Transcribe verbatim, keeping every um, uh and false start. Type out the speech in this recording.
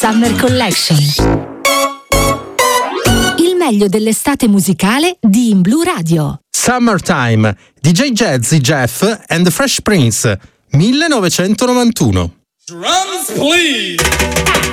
Summer Collection. Il meglio dell'estate musicale di In Blue Radio. Summertime, D J Jazzy Jeff and the Fresh Prince, millenovecentonovantuno. Drums, please!